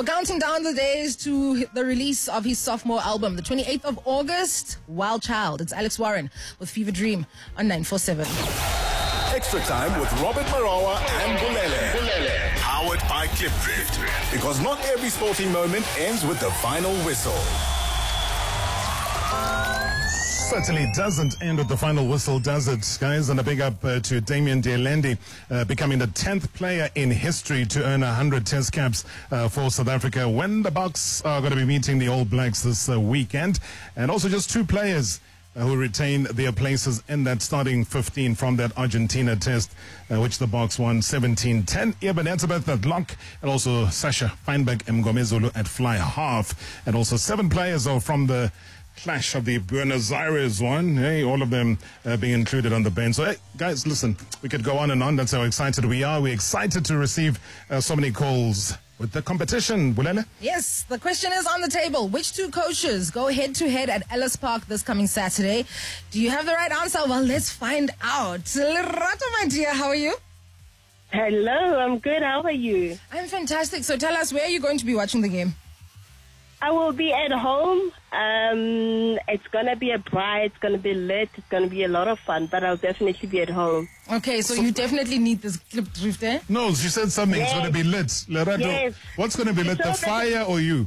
We're counting down the days to the release of his sophomore album, the 28th of August, Wild Child. It's Alex Warren with Fever Dream on 947. Extra time with Robert Marawa and Bulele. Powered by Klipdrift. Because not every sporting moment ends with the final whistle. Certainly doesn't end with the final whistle, does it, guys? And a big up to Damian Dielendi, becoming the 10th player in history to earn 100 test caps for South Africa when the Bucks are going to be meeting the All Blacks this weekend. And also just 2 players who retain their places in that starting 15 from that Argentina test, which the Bucks won 17-10. Eben Etzebeth at lock, and also Sasha Feinberg Mgomezulu at fly half. And also 7 players from the clash of the Buenos Aires one. Hey, all of them being included on the bench. So, hey, guys, listen, we could go on and on. That's how excited we are. We're excited to receive so many calls with the competition. Bulele? Yes, the question is on the table. Which 2 coaches go head-to-head at Ellis Park this coming Saturday? Do you have the right answer? Well, let's find out. Lerato, my dear, how are you? Hello, I'm good. How are you? I'm fantastic. So tell us, where are you going to be watching the game? I will be at home. It's going to be a braai. It's going to be lit. It's going to be a lot of fun, but I'll definitely be at home. Okay, so you definitely need this Klipdrift, eh? No, she said something. Yes. It's going to be lit. Lerato, Yes. What's going to be lit, the fire or you?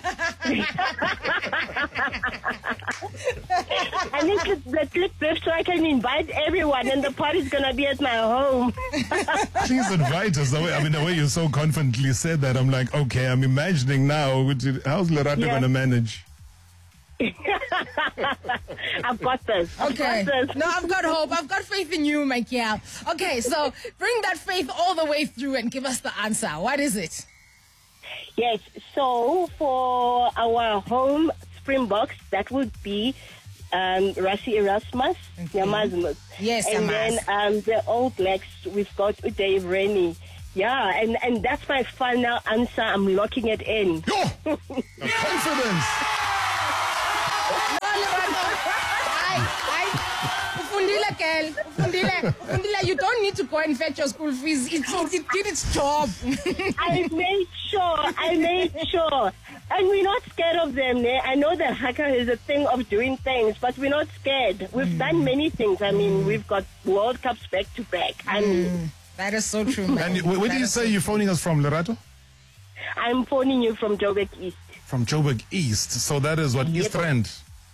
I need the Klipdrift so I can invite everyone, and the party's going to be at my home. Please invite us. The way you so confidently said that, I'm like, okay, I'm imagining now. How's Lerato going to manage? I've got this. Okay. No, I've got hope. I've got faith in you, Mike. Yeah. Okay, so bring that faith all the way through and give us the answer. What is it? Yes, so for our home Springboks, that would be Rassie Erasmus, Yamazmus. Yes, and Yamaz. then the All Blacks, we've got Uday Rennie. Yeah, and that's my final answer. I'm locking it in. Yo! The confidence! Ufundile, you don't need to go and fetch your school fees. It did its job. I made sure. And we're not scared of them. I know that haka is a thing of doing things, but we're not scared. We've done many things. I mean, we've got World Cups back to back. That is so true, man. And where do you say you're phoning us from, Lerato? I'm phoning you from Joburg East. From Joburg East. So that is what, East Rand?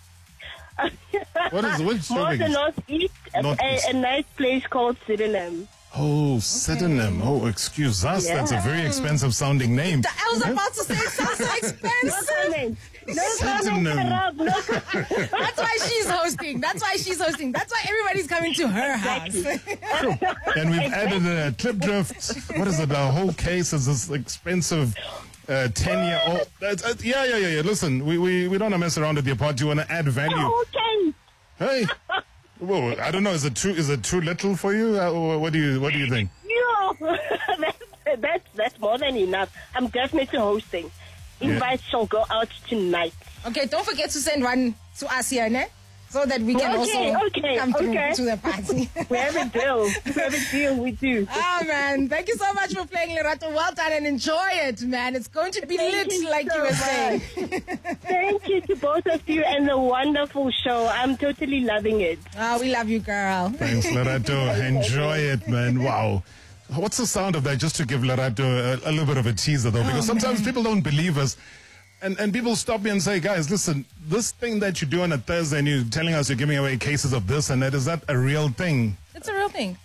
What is which More Joburg the East? northeast, Northeast. a nice place called Sydenham. Oh, Sydenham. Oh, excuse us. Yeah. That's a very expensive sounding name. I was about to say it sounds so expensive. Sydenham. That's why she's hosting. That's why everybody's coming to her house. And we've added a Klipdrift. What is it? The whole case is this expensive 10-year-old. Yeah. Listen, we don't want to mess around with your part. You want to add value. Okay. Hey. Whoa, I don't know. Is it too little for you? What do you think? No, that's more than enough. I'm definitely hosting. Invites shall go out tonight. Okay, don't forget to send one to us here, ne? So that we can also come through to the party. We have a deal. We do. Oh, man. Thank you so much for playing, Lerato. Well done and enjoy it, man. It's going to be lit, like you were saying. Thank you to both of you and the wonderful show. I'm totally loving it. Oh, we love you, girl. Thanks, Lerato. Enjoy it, man. Wow. What's the sound of that? Just to give Lerato a little bit of a teaser, though, because sometimes people don't believe us. And people stop me and say, guys, listen, this thing that you do on a Thursday and you're telling us you're giving away cases of this and that, is that a real thing? It's a real thing.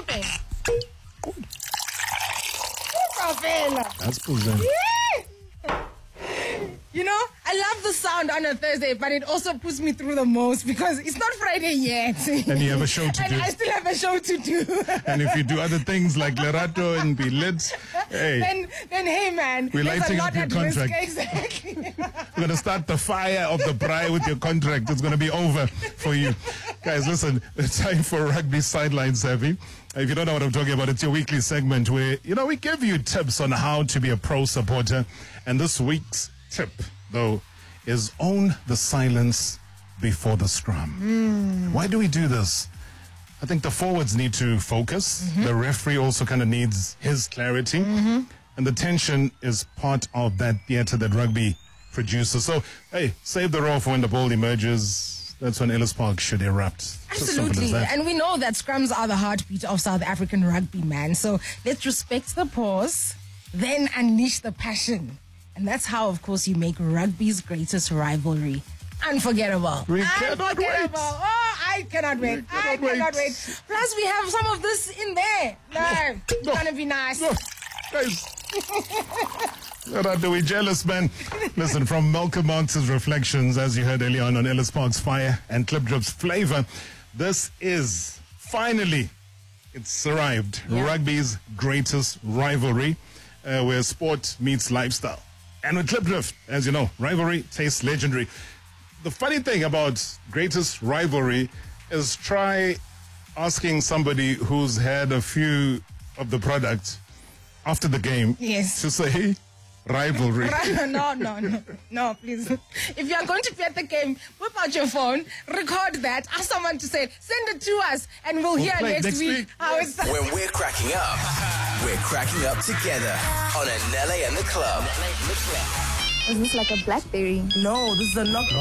That's cool. You know, I love the sound on a Thursday, but it also puts me through the most because it's not Friday yet. And you have a show to and do. I still have a show to do. And if you do other things like Lerato and be lit, hey. Then hey, man. We're there's lighting a lot up your at contract. risk. Exactly. We're going to start the fire of the braai with your contract. It's going to be over for you. Guys, listen, it's time for Rugby Sideline Savvy. If you don't know what I'm talking about, it's your weekly segment where, we give you tips on how to be a pro supporter. And this week's tip, though, is own the silence before the scrum. Why do we do this? I think the forwards need to focus. The referee also kind of needs his clarity. And the tension is part of that theatre that rugby produces. So, hey, save the roar for when the ball emerges. That's when Ellis Park should erupt. It's as simple as Absolutely. that. And we know that scrums are the heartbeat of South African rugby, man. So let's respect the pause, then unleash the passion. And that's how, of course, you make rugby's greatest rivalry unforgettable. We cannot wait. Unforgettable. Oh, I cannot wait. I cannot wait. Plus, we have some of this in there. No, it's going to be nice. No, guys. Are we jealous, man? Listen, from Malcolm Marx's reflections, as you heard earlier on Ellis Park's Fire and Klipdrip's Flavor, this is finally, it's arrived, rugby's greatest rivalry, where sport meets lifestyle. And with Klipdrip, as you know, rivalry tastes legendary. The funny thing about greatest rivalry is try asking somebody who's had a few of the product after the game to say rivalry. No, please. If you are going to be at the game, whip out your phone, record that, ask someone to say it, send it to us, and we'll hear next week how it's... When we're cracking up together on Anele and the Club. Is this like a BlackBerry? No, this is a knock.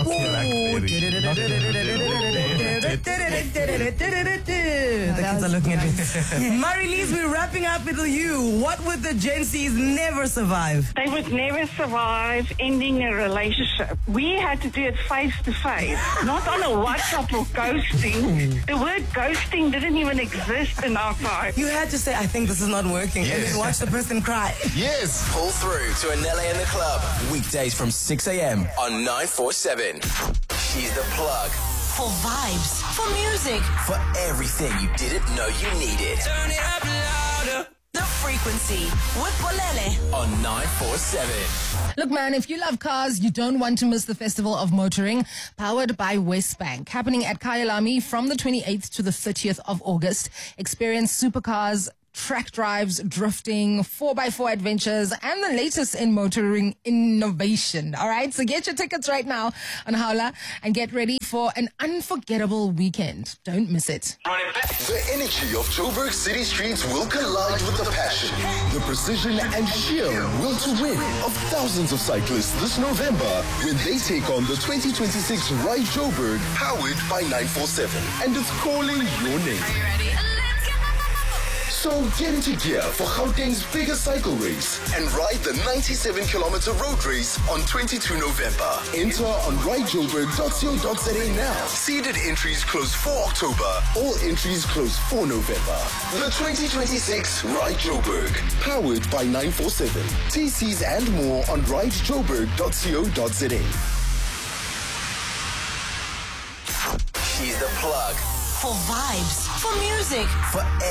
The kids are looking at me. Marie-Lise, we're wrapping up with you. What would the Gen Zs never survive? They would never survive ending a relationship. We had to do it face to face, not on a WhatsApp or ghosting. The word ghosting didn't even exist in our time. You had to say, I think this is not working, and then watch the person cry. Yes. Pull through to Anele and the Club. Weekdays from 6 a.m. on 947. She's the plug. For vibes, for music, for everything you didn't know you needed. Turn it up louder. The Frequency with Bolele on 947. Look, man, if you love cars, you don't want to miss the Festival of Motoring, powered by Westbank, happening at Kyalami from the 28th to the 30th of August. Experience supercars, track drives, drifting, 4x4 adventures, and the latest in motoring innovation. All right, so get your tickets right now on Howler and get ready for an unforgettable weekend. Don't miss it. The energy of Joburg city streets will collide with the passion, the precision and sheer will to win of thousands of cyclists this November when they take on the 2026 Ride Joburg, powered by 947. And it's calling your name. Are you ready? So get into gear for Gauteng's biggest cycle race and ride the 97-kilometer road race on 22 November. Enter on ridejoburg.co.za now. Seeded entries close for October. All entries close for November. The 2026 Ride Joburg, powered by 947. TCs and more on ridejoburg.co.za. She's the plug. For vibes, for music, for